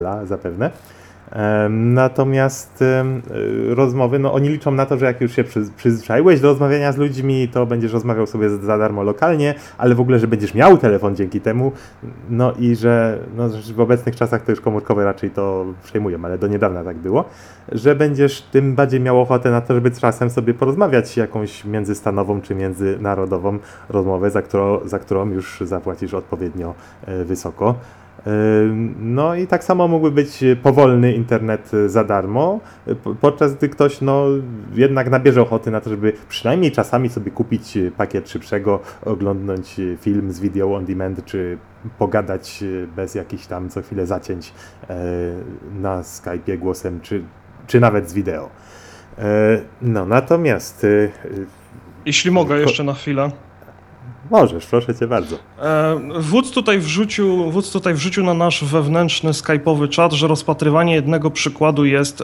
zapewne. Natomiast rozmowy, no oni liczą na to, że jak już się przyzwyczaiłeś do rozmawiania z ludźmi, to będziesz rozmawiał sobie za darmo lokalnie, ale w ogóle, że będziesz miał telefon dzięki temu, no i że w obecnych czasach to już komórkowe raczej to przejmują, ale do niedawna tak było, że będziesz tym bardziej miał ochotę na to, żeby czasem sobie porozmawiać jakąś międzystanową czy międzynarodową rozmowę, za którą już zapłacisz odpowiednio wysoko. No i tak samo mógłby być powolny internet za darmo, podczas gdy ktoś jednak nabierze ochoty na to, żeby przynajmniej czasami sobie kupić pakiet szybszego, oglądnąć film z video on demand, czy pogadać bez jakichś tam co chwilę zacięć na Skype'ie głosem, czy nawet z wideo. Natomiast... Jeśli mogę jeszcze na chwilę. Możesz, proszę cię bardzo. Wódz tutaj wrzucił na nasz wewnętrzny skype'owy czat, że rozpatrywanie jednego przykładu jest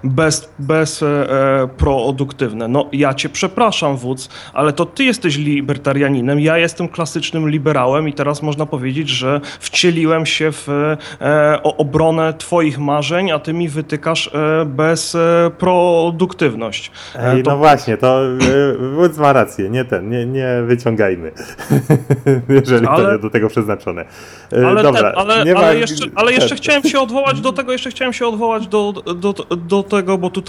bezproduktywne. No ja cię przepraszam, Wódz, ale to ty jesteś libertarianinem, ja jestem klasycznym liberałem i teraz można powiedzieć, że wcieliłem się w obronę twoich marzeń, a ty mi wytykasz bezproduktywność. No właśnie, to Wódz ma rację, nie wyciągajmy. Jeżeli to nie do tego przeznaczone. Dobra, ale jeszcze chciałem się odwołać do tego, do tego, bo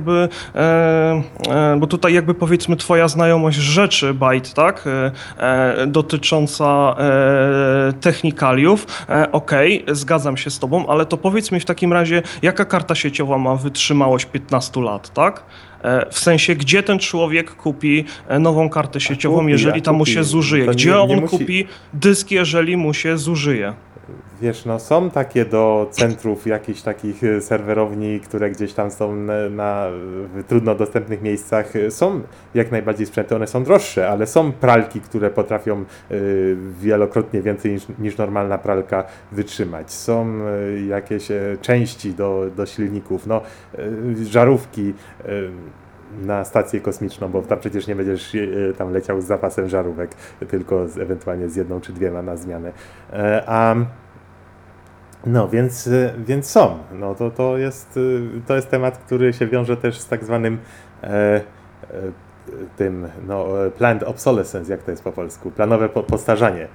tutaj jakby powiedzmy twoja znajomość rzeczy, Bajt, tak? Dotycząca technikaliów. Okej, zgadzam się z tobą, ale to powiedz mi w takim razie, jaka karta sieciowa ma wytrzymałość 15 lat, tak? W sensie, gdzie ten człowiek kupi nową kartę sieciową, jeżeli tam mu się zużyje? Gdzie on kupi dysk, jeżeli mu się zużyje? Wiesz, są takie do centrów jakichś takich serwerowni, które gdzieś tam są w trudno dostępnych miejscach. Są jak najbardziej sprzęty, one są droższe, ale są pralki, które potrafią wielokrotnie więcej niż normalna pralka wytrzymać. Są jakieś części do silników, żarówki na stację kosmiczną, bo tam przecież nie będziesz tam leciał z zapasem żarówek, tylko ewentualnie z jedną czy dwiema na zmianę. Więc są. To jest temat, który się wiąże też z tak zwanym planned obsolescence, jak to jest po polsku, planowe postarzanie.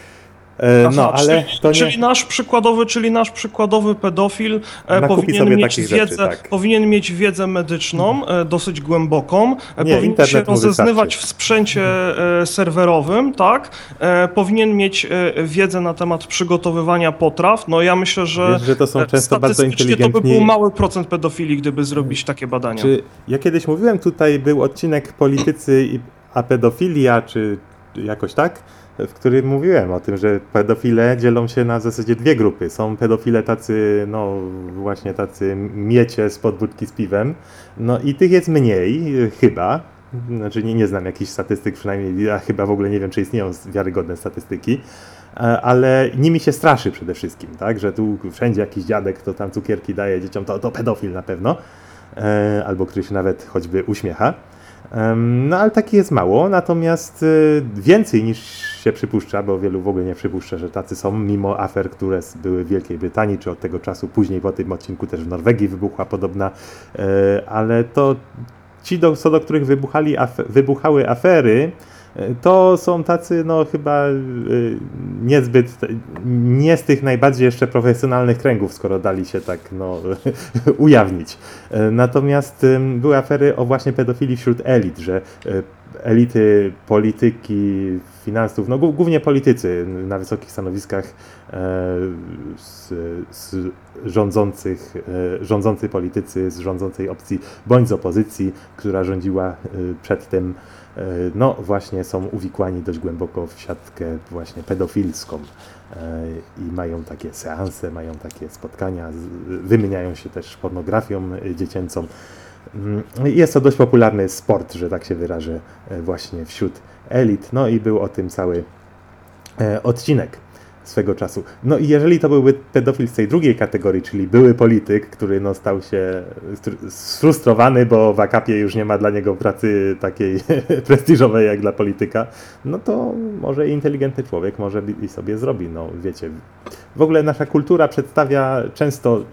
Czyli nasz przykładowy pedofil powinien mieć wiedzę medyczną dosyć głęboką, powinien się rozeznywać w sprzęcie serwerowym, tak? Powinien mieć wiedzę na temat przygotowywania potraw. No ja myślę, że to są często bardzo inteligentni. To by był mały procent pedofili, gdyby zrobić takie badania. Ja kiedyś mówiłem, tutaj był odcinek Politycy a pedofilia, czy jakoś tak, w którym mówiłem o tym, że pedofile dzielą się na w zasadzie dwie grupy. Są pedofile tacy, właśnie tacy miecie z podwódki z piwem, i tych jest mniej, chyba. Znaczy nie znam jakichś statystyk, przynajmniej ja chyba w ogóle nie wiem, czy istnieją wiarygodne statystyki, ale nimi się straszy przede wszystkim, tak, że tu wszędzie jakiś dziadek, kto tam cukierki daje dzieciom, to pedofil na pewno, albo który się nawet choćby uśmiecha. Ale takich jest mało, natomiast więcej niż się przypuszcza, bo wielu w ogóle nie przypuszcza, że tacy są, mimo afer, które były w Wielkiej Brytanii, czy od tego czasu później po tym odcinku też w Norwegii wybuchła podobna, ale to ci, co do których wybuchały afery, to są tacy, chyba nie z tych najbardziej jeszcze profesjonalnych kręgów, skoro dali się tak, ujawnić. Natomiast były afery o właśnie pedofilii wśród elit, że elity polityki, finansów, głównie politycy na wysokich stanowiskach rządzący politycy z rządzącej opcji bądź z opozycji, która rządziła przedtem, właśnie są uwikłani dość głęboko w siatkę właśnie pedofilską i mają takie seanse, mają takie spotkania, wymieniają się też pornografią dziecięcą. Jest to dość popularny sport, że tak się wyrażę, właśnie wśród elit, i był o tym cały odcinek. swego czasu. No i jeżeli to byłby pedofil z tej drugiej kategorii, czyli były polityk, który no stał się sfrustrowany, bo w akapie już nie ma dla niego pracy takiej prestiżowej jak dla polityka, no to może inteligentny człowiek może i sobie zrobi, no wiecie. W ogóle nasza kultura przedstawia często